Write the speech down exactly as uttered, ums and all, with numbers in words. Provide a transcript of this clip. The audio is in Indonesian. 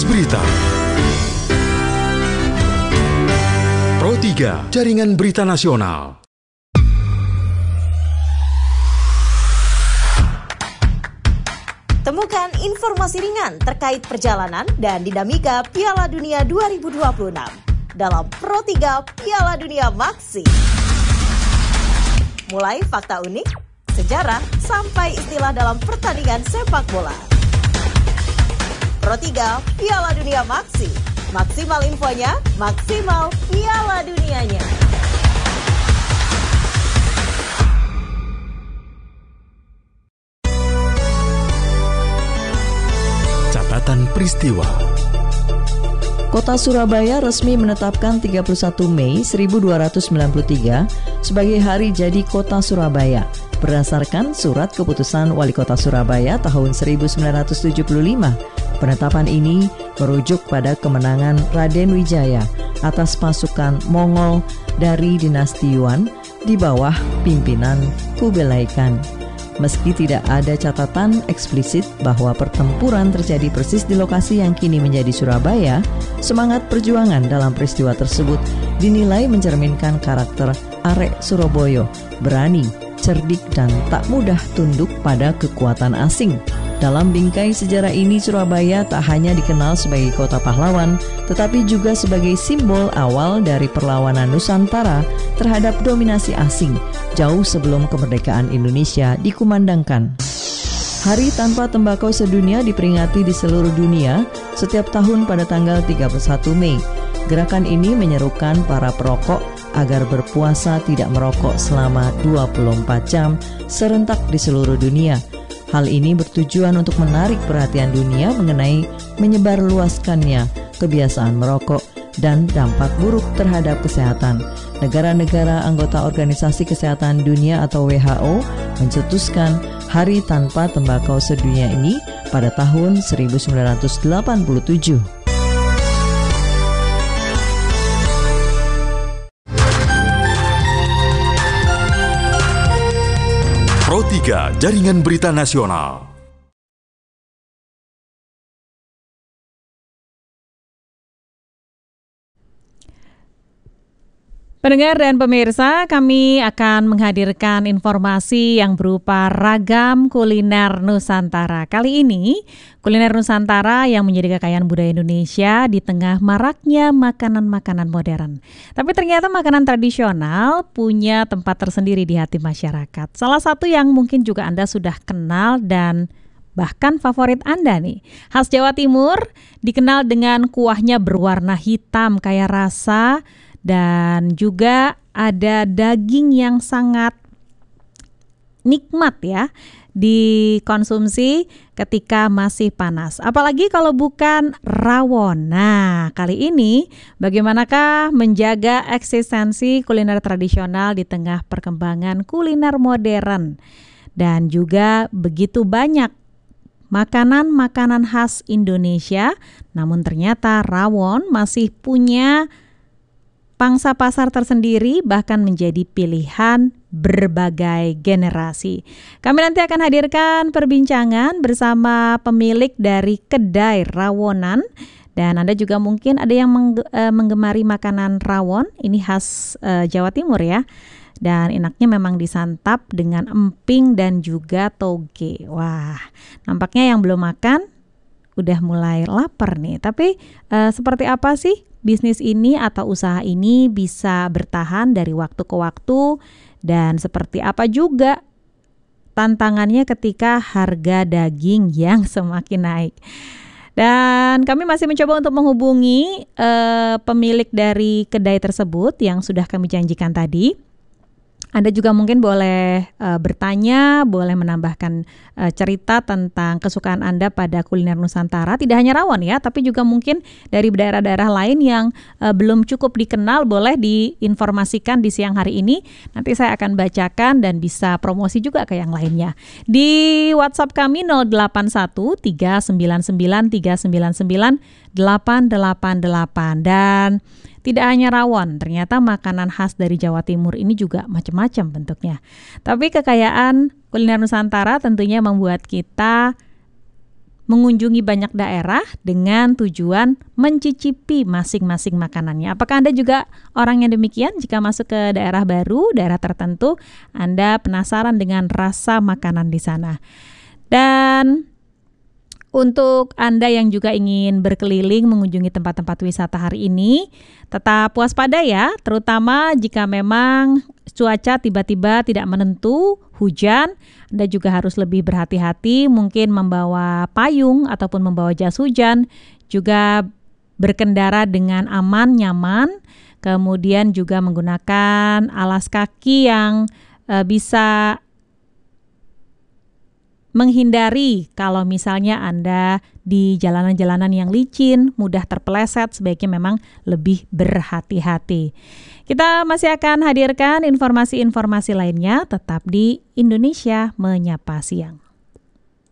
Berita Pro tiga, Jaringan Berita Nasional. Temukan informasi ringan terkait perjalanan dan dinamika Piala Dunia dua ribu dua puluh enam dalam Pro tiga Piala Dunia Maxi. Mulai fakta unik, sejarah, sampai istilah dalam pertandingan sepak bola. Pro tiga Piala Dunia Maxi. Maksimal infonya, maksimal Piala Dunianya. Catatan peristiwa. Kota Surabaya resmi menetapkan tiga puluh satu Mei seribu dua ratus sembilan puluh tiga sebagai Hari Jadi Kota Surabaya berdasarkan Surat Keputusan Wali Kota Surabaya tahun seribu sembilan ratus tujuh puluh lima. Penetapan ini merujuk pada kemenangan Raden Wijaya atas pasukan Mongol dari dinasti Yuan di bawah pimpinan Kublai Khan. Meski tidak ada catatan eksplisit bahwa pertempuran terjadi persis di lokasi yang kini menjadi Surabaya, semangat perjuangan dalam peristiwa tersebut dinilai mencerminkan karakter arek Surabaya, berani, cerdik, dan tak mudah tunduk pada kekuatan asing. Dalam bingkai sejarah ini, Surabaya tak hanya dikenal sebagai kota pahlawan, tetapi juga sebagai simbol awal dari perlawanan Nusantara terhadap dominasi asing, jauh sebelum kemerdekaan Indonesia dikumandangkan. Hari Tanpa Tembakau Sedunia diperingati di seluruh dunia setiap tahun pada tanggal tiga puluh satu Mei. Gerakan ini menyerukan para perokok agar berpuasa tidak merokok selama dua puluh empat jam serentak di seluruh dunia. Hal ini bertujuan untuk menarik perhatian dunia mengenai menyebarluaskannya kebiasaan merokok dan dampak buruk terhadap kesehatan. Negara-negara anggota Organisasi Kesehatan Dunia atau W H O mencetuskan Hari Tanpa Tembakau Sedunia ini pada tahun seribu sembilan ratus delapan puluh tujuh. Pro tiga, Jaringan Berita Nasional. Pendengar dan pemirsa, kami akan menghadirkan informasi yang berupa ragam kuliner Nusantara. Kali ini, kuliner Nusantara yang menjadi kekayaan budaya Indonesia di tengah maraknya makanan-makanan modern. Tapi ternyata makanan tradisional punya tempat tersendiri di hati masyarakat. Salah satu yang mungkin juga Anda sudah kenal dan bahkan favorit Anda nih. Khas Jawa Timur, dikenal dengan kuahnya berwarna hitam kaya rasa, dan juga ada daging yang sangat nikmat ya dikonsumsi ketika masih panas. Apalagi kalau bukan rawon. Nah, kali ini bagaimanakah menjaga eksistensi kuliner tradisional di tengah perkembangan kuliner modern? Dan juga begitu banyak makanan-makanan khas Indonesia, namun ternyata rawon masih punya pangsa pasar tersendiri, bahkan menjadi pilihan berbagai generasi. Kami nanti akan hadirkan perbincangan bersama pemilik dari kedai rawonan, dan Anda juga mungkin ada yang mengge- uh, menggemari makanan rawon. Ini khas uh, Jawa Timur ya, dan enaknya memang disantap dengan emping dan juga toge. Wah, nampaknya yang belum makan udah mulai lapar nih. Tapi uh, seperti apa sih bisnis ini atau usaha ini bisa bertahan dari waktu ke waktu, dan seperti apa juga tantangannya ketika harga daging yang semakin naik. Dan kami masih mencoba untuk menghubungi uh, pemilik dari kedai tersebut yang sudah kami janjikan tadi. Anda juga mungkin boleh uh, bertanya, boleh menambahkan uh, cerita tentang kesukaan Anda pada kuliner Nusantara. Tidak hanya rawon ya, tapi juga mungkin dari daerah-daerah lain yang uh, belum cukup dikenal, boleh diinformasikan di siang hari ini. Nanti saya akan bacakan dan bisa promosi juga ke yang lainnya. Di WhatsApp kami nol delapan satu tiga sembilan sembilan tiga sembilan sembilan delapan delapan delapan. Dan tidak hanya rawon, ternyata makanan khas dari Jawa Timur ini juga macam-macam bentuknya. Tapi kekayaan kuliner Nusantara tentunya membuat kita mengunjungi banyak daerah dengan tujuan mencicipi masing-masing makanannya. Apakah Anda juga orang yang demikian? Jika masuk ke daerah baru, daerah tertentu, Anda penasaran dengan rasa makanan di sana. Dan untuk Anda yang juga ingin berkeliling mengunjungi tempat-tempat wisata hari ini, tetap waspada ya, terutama jika memang cuaca tiba-tiba tidak menentu, hujan. Anda juga harus lebih berhati-hati, mungkin membawa payung ataupun membawa jas hujan, juga berkendara dengan aman, nyaman, kemudian juga menggunakan alas kaki yang e, bisa menghindari kalau misalnya Anda di jalanan-jalanan yang licin, mudah terpeleset, sebaiknya memang lebih berhati-hati. Kita masih akan hadirkan informasi-informasi lainnya tetap di Indonesia Menyapa Siang.